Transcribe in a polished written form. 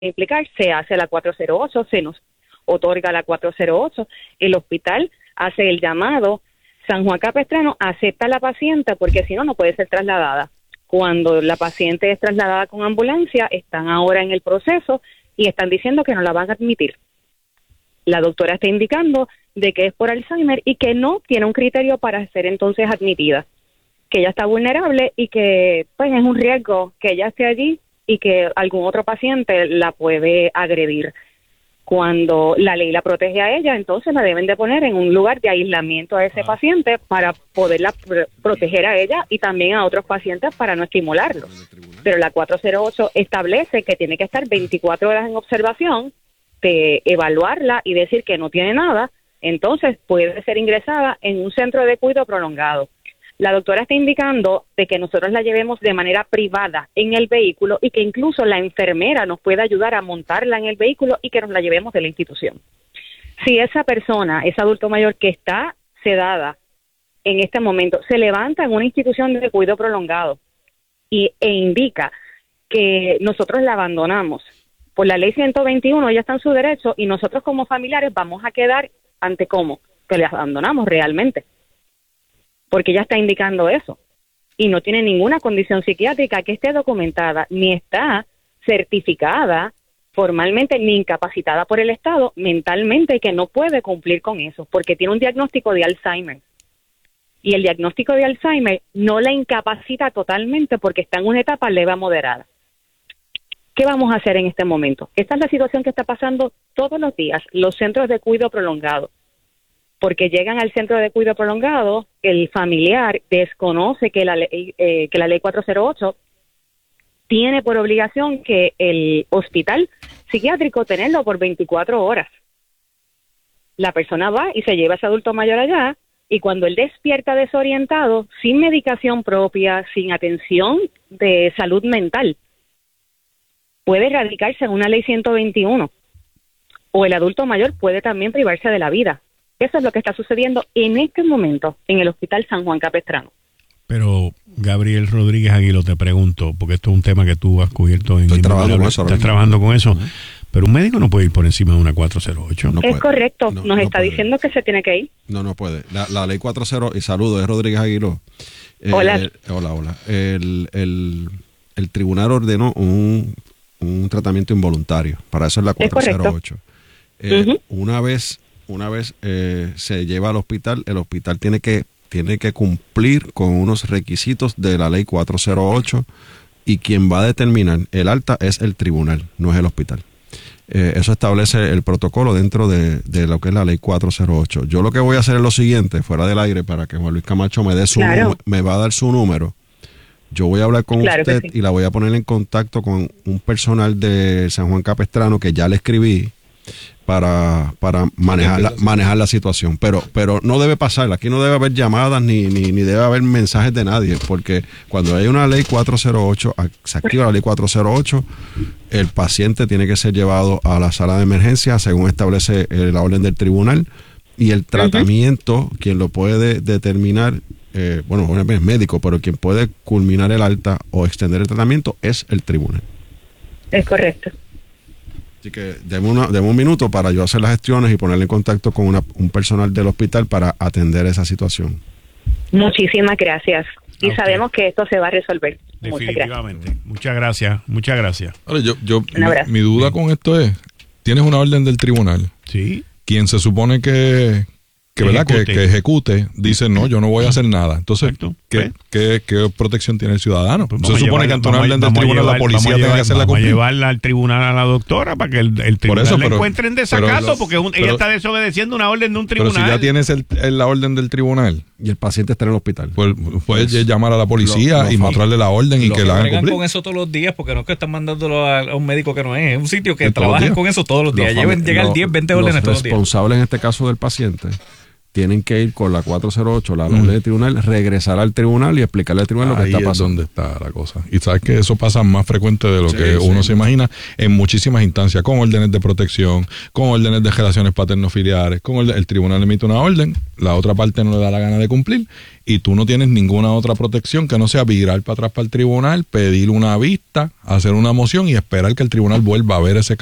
implicar, se hace la 408, se nos otorga la 408, el hospital hace el llamado, San Juan Capistrano acepta a la paciente porque si no, no puede ser trasladada. Cuando la paciente es trasladada con ambulancia, están ahora en el proceso y están diciendo que no la van a admitir. La doctora está indicando de que es por Alzheimer y que no tiene un criterio para ser entonces admitida, que ella está vulnerable y que pues es un riesgo que ella esté allí y que algún otro paciente la puede agredir. Cuando la ley la protege a ella, entonces la deben de poner en un lugar de aislamiento a ese paciente para poderla proteger a ella y también a otros pacientes para no estimularlos. Pero la 408 establece que tiene que estar 24 horas en observación, de evaluarla y decir que no tiene nada, entonces puede ser ingresada en un centro de cuidado prolongado. La doctora está indicando de que nosotros la llevemos de manera privada en el vehículo y que incluso la enfermera nos pueda ayudar a montarla en el vehículo y que nos la llevemos de la institución. Si esa persona, ese adulto mayor que está sedada en este momento, se levanta en una institución de cuidado prolongado e indica que nosotros la abandonamos, por la ley 121 ella está en su derecho y nosotros como familiares vamos a quedar ante cómo, que le abandonamos realmente. Porque ella está indicando eso y no tiene ninguna condición psiquiátrica que esté documentada, ni está certificada formalmente, ni incapacitada por el Estado mentalmente, y que no puede cumplir con eso, porque tiene un diagnóstico de Alzheimer. Y el diagnóstico de Alzheimer no la incapacita totalmente porque está en una etapa leve a moderada. ¿Qué vamos a hacer en este momento? Esta es la situación que está pasando todos los días, los centros de cuidado prolongado. Porque llegan al centro de cuidado prolongado, el familiar desconoce que la ley 408 tiene por obligación que el hospital psiquiátrico tenerlo por 24 horas. La persona va y se lleva a ese adulto mayor allá, y cuando él despierta desorientado, sin medicación propia, sin atención de salud mental, puede radicarse en una ley 121, o el adulto mayor puede también privarse de la vida. Eso es lo que está sucediendo en este momento en el Hospital San Juan Capistrano. Pero, Gabriel Rodríguez Aguiló, te pregunto, porque esto es un tema que tú has cubierto en Estoy trabajando con eso. Estás trabajando con eso, pero un médico no puede ir por encima de una 408. No es correcto, nos está diciendo que se tiene que ir. No puede. La ley 40, y saludo, es Rodríguez Aguiló. Hola. Hola. El tribunal ordenó un tratamiento involuntario. Para eso es la 408. Una vez se lleva al hospital, el hospital tiene que cumplir con unos requisitos de la ley 408 y quien va a determinar el alta es el tribunal, no es el hospital. Eso establece el protocolo dentro de lo que es la ley 408. Yo lo que voy a hacer es lo siguiente, fuera del aire, para que Juan Luis Camacho me dé me va a dar su número. Yo voy a hablar con usted y la voy a poner en contacto con un personal de San Juan Capistrano que ya le escribí para manejar la situación, pero no debe pasar, aquí no debe haber llamadas ni debe haber mensajes de nadie, porque cuando hay una ley 408, se activa la ley 408, el paciente tiene que ser llevado a la sala de emergencia según establece la orden del tribunal, y el tratamiento, quien lo puede determinar, obviamente es médico, pero quien puede culminar el alta o extender el tratamiento es el tribunal. Es correcto. Así que deme un minuto para yo hacer las gestiones y ponerle en contacto con un personal del hospital para atender esa situación. Muchísimas gracias. Y sabemos que esto se va a resolver. Definitivamente. Muchas gracias. Ahora, mi duda con esto es, tienes una orden del tribunal. Sí. Quien se supone que ejecute, dice, no, yo no voy a hacer nada. Entonces, ¿qué protección tiene el ciudadano? Se supone que ante una orden del tribunal la policía tiene que hacerla cumplir. Vamos a llevarla al tribunal a la doctora para que el tribunal la encuentre en desacato, porque ella está desobedeciendo una orden de un tribunal. Pero si ya tienes la orden del tribunal y el paciente está en el hospital, pues puedes llamar a la policía y mostrarle la orden y que la hagan cumplir. Con eso todos los días, porque no es que están mandándolo a un médico que no es un sitio que trabaja con eso todos los días. Llegan 10, 20 órdenes todos los días. Los responsables en este caso del paciente tienen que ir con la 408, la orden del tribunal, regresar al tribunal y explicarle al tribunal lo que está pasando. Ahí es donde está la cosa. Y sabes que eso pasa más frecuente de lo que uno se imagina en muchísimas instancias, con órdenes de protección, con órdenes de relaciones paterno-filiares, con el tribunal emite una orden, la otra parte no le da la gana de cumplir y tú no tienes ninguna otra protección que no sea virar para atrás para el tribunal, pedir una vista, hacer una moción y esperar que el tribunal vuelva a ver ese caso